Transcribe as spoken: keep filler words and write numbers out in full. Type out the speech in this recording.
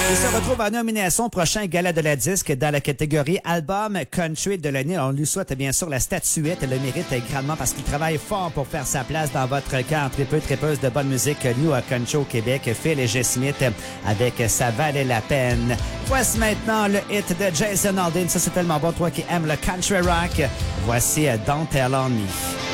Il se retrouve en nomination au prochain Gala de la disque dans la catégorie Album Country de l'année. On lui souhaite bien sûr la statuette. Elle le mérite grandement parce qu'il travaille fort pour faire sa place dans votre cœur. Très peu, très peu de bonne musique new à Country au Québec. Phil et G. Smith avec Ça valait la peine. Voici maintenant le hit de Jason Aldean. Ça, c'est tellement bon, toi qui aimes le country rock. Voici Don't Tell on Me.